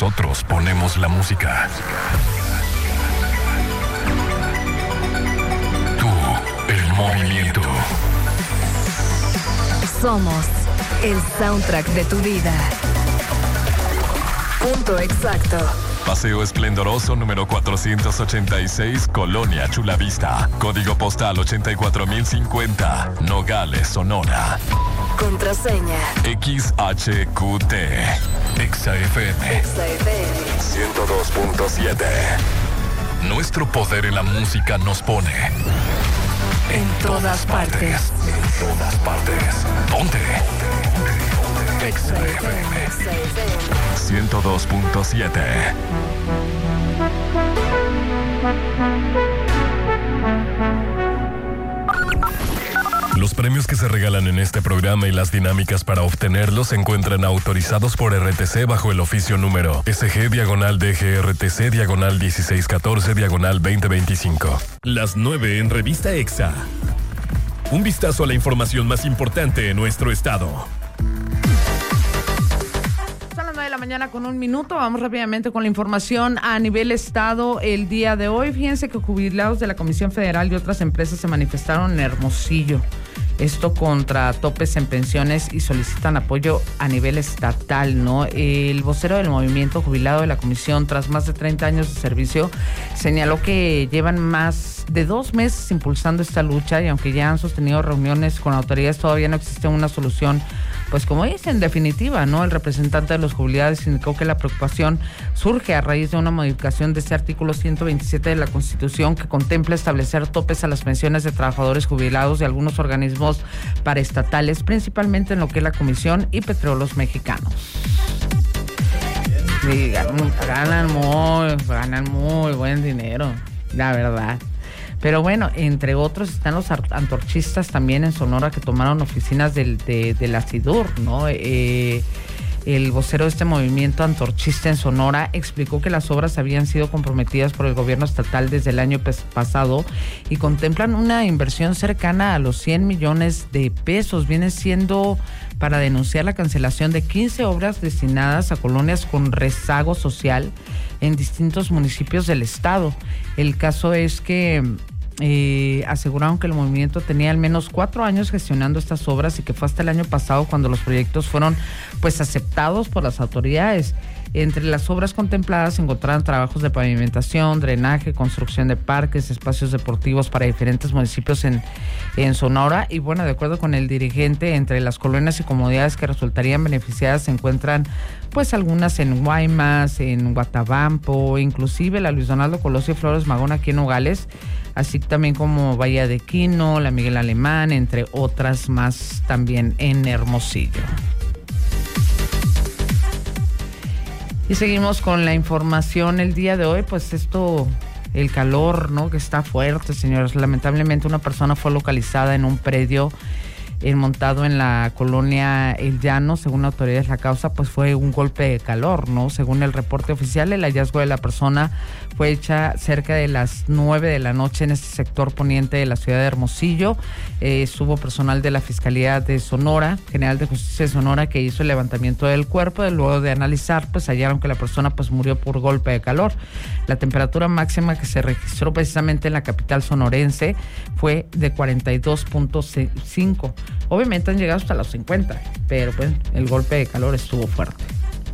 Nosotros ponemos la música. Tú, el movimiento. Somos el soundtrack de tu vida. Punto exacto. Paseo Esplendoroso número 486, Colonia Chulavista. Código postal 84050, Nogales, Sonora. Contraseña XHQT. XFM 102.7. Nuestro poder en la música nos pone en todas partes. En todas partes. Ponte. XFM 102.7. Los premios que se regalan en este programa y las dinámicas para obtenerlos se encuentran autorizados por RTC bajo el oficio número SG-DGRTC/1614/2025. Las 9 en Revista EXA. Un vistazo a la información más importante en nuestro estado. Mañana con 1 minuto, vamos rápidamente con la información a nivel estado el día de hoy. Fíjense que jubilados de la Comisión Federal y otras empresas se manifestaron en Hermosillo, esto contra topes en pensiones, y solicitan apoyo a nivel estatal, ¿no? El vocero del movimiento jubilado de la comisión, tras más de 30 años de servicio, señaló que llevan más de 2 meses impulsando esta lucha, y aunque ya han sostenido reuniones con autoridades, todavía no existe una solución, pues como dicen, definitiva, ¿no? El representante de los jubilados indicó que la preocupación surge a raíz de una modificación de este artículo 127 de la Constitución, que contempla establecer topes a las pensiones de trabajadores jubilados de algunos organismos paraestatales, principalmente en lo que es la Comisión y Petróleos Mexicanos. Sí, ganan muy buen dinero, la verdad. Pero bueno, entre otros están los antorchistas también en Sonora, que tomaron oficinas de la SIDUR, ¿no? El vocero de este movimiento antorchista en Sonora explicó que las obras habían sido comprometidas por el gobierno estatal desde el año pasado y contemplan una inversión cercana a los 100 millones de pesos. Viene siendo para denunciar la cancelación de 15 obras destinadas a colonias con rezago social en distintos municipios del estado. El caso es que aseguraron que el movimiento tenía al menos 4 años gestionando estas obras y que fue hasta el año pasado cuando los proyectos fueron pues aceptados por las autoridades. Entre las obras contempladas se encontraron trabajos de pavimentación, drenaje, construcción de parques, espacios deportivos para diferentes municipios en Sonora. Y bueno, de acuerdo con el dirigente, entre las colonias y comunidades que resultarían beneficiadas se encuentran pues algunas en Guaymas, en Guatabampo, inclusive la Luis Donaldo Colosio y Flores Magón aquí en Nogales, así también como Bahía de Quino, la Miguel Alemán, entre otras más también en Hermosillo. Y seguimos con la información el día de hoy, pues el calor, ¿no? Que está fuerte, señores. Lamentablemente una persona fue localizada en un predio montado en la colonia El Llano. Según autoridades, la causa pues fue un golpe de calor, ¿no? Según el reporte oficial, el hallazgo de la persona fue hecha cerca de las 9 de la noche en este sector poniente de la ciudad de Hermosillo. Estuvo personal de la Fiscalía de Sonora, General de Justicia de Sonora, que hizo el levantamiento del cuerpo. Luego de analizar, pues hallaron que la persona pues murió por golpe de calor. La temperatura máxima que se registró precisamente en la capital sonorense fue de 42.5. Obviamente han llegado hasta los 50, pero pues el golpe de calor estuvo fuerte.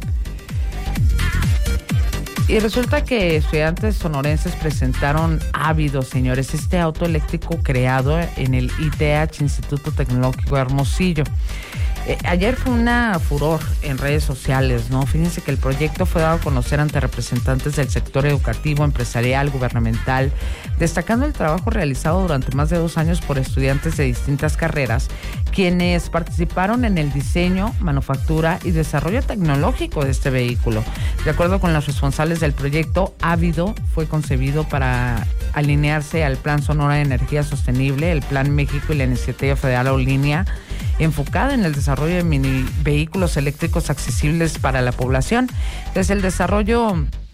Y resulta que estudiantes sonorenses presentaron ávidos, señores, este auto eléctrico creado en el ITH, Instituto Tecnológico de Hermosillo. Ayer fue una furor en redes sociales, ¿no? Fíjense que el proyecto fue dado a conocer ante representantes del sector educativo, empresarial, gubernamental, destacando el trabajo realizado durante más de 2 años por estudiantes de distintas carreras, quienes participaron en el diseño, manufactura y desarrollo tecnológico de este vehículo. De acuerdo con los responsables del proyecto, Ávido fue concebido para alinearse al Plan Sonora de Energía Sostenible, el Plan México y la Iniciativa Federal Aerolínea, enfocada en el desarrollo de mini vehículos eléctricos accesibles para la población. Desde el desarrollo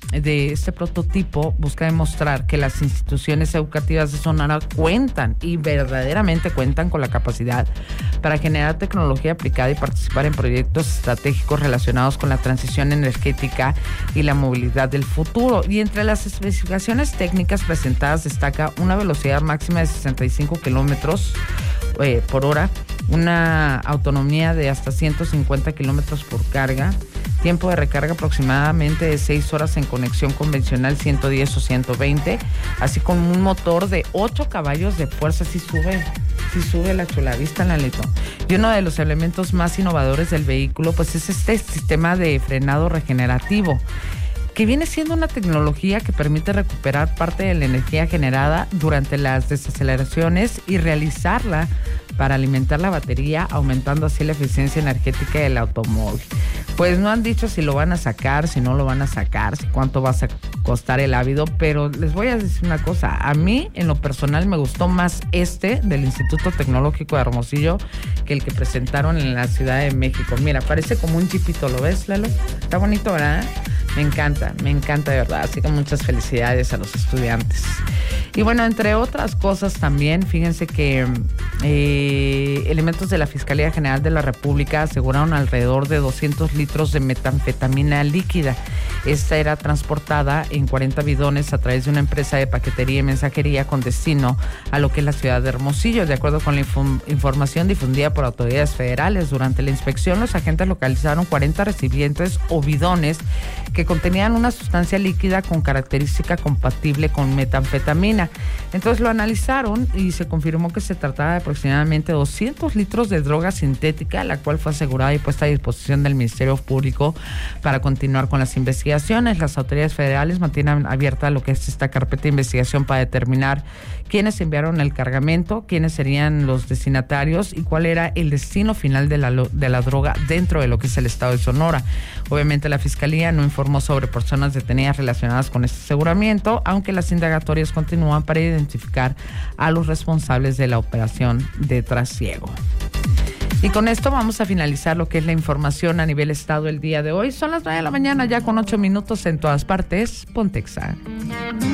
este prototipo busca demostrar que las instituciones educativas de Sonora cuentan y verdaderamente cuentan con la capacidad para generar tecnología aplicada y participar en proyectos estratégicos relacionados con la transición energética y la movilidad del futuro. Y entre las especificaciones técnicas presentadas destaca una velocidad máxima de 65 kilómetros por hora, una autonomía de hasta 150 kilómetros por carga, tiempo de recarga aproximadamente de 6 horas en conexión convencional 110 o 120, así como un motor de 8 caballos de fuerza. Sí sube la chulavista, Lalito. Y uno de los elementos más innovadores del vehículo pues es este sistema de frenado regenerativo, que viene siendo una tecnología que permite recuperar parte de la energía generada durante las desaceleraciones y realizarla para alimentar la batería, aumentando así la eficiencia energética del automóvil. Pues no han dicho si lo van a sacar, si no lo van a sacar, si cuánto va a costar el Ávido, pero les voy a decir una cosa. A mí, en lo personal, me gustó más del Instituto Tecnológico de Hermosillo que el que presentaron en la Ciudad de México. Mira, parece como un jeepito, ¿lo ves, Lalo? Está bonito, ¿verdad? Me encanta de verdad, así que muchas felicidades a los estudiantes. Y bueno, entre otras cosas también, fíjense que elementos de la Fiscalía General de la República aseguraron alrededor de 200 litros de metanfetamina líquida. Esta era transportada en 40 bidones a través de una empresa de paquetería y mensajería con destino a lo que es la ciudad de Hermosillo. De acuerdo con la información difundida por autoridades federales, durante la inspección los agentes localizaron 40 recipientes o bidones que contenían una sustancia líquida con característica compatible con metanfetamina. Entonces lo analizaron y se confirmó que se trataba de aproximadamente 200 litros de droga sintética, la cual fue asegurada y puesta a disposición del Ministerio Público para continuar con las investigaciones. Las autoridades federales mantienen abierta lo que es esta carpeta de investigación para determinar quiénes enviaron el cargamento, quiénes serían los destinatarios y cuál era el destino final de la droga dentro de lo que es el estado de Sonora. Obviamente la Fiscalía no informó sobre personas detenidas relacionadas con este aseguramiento, aunque las indagatorias continúan para identificar a los responsables de la operación de trasiego. Y con esto vamos a finalizar lo que es la información a nivel estado el día de hoy. Son las 9 de la mañana, ya con 8 minutos en todas partes. Pontexa.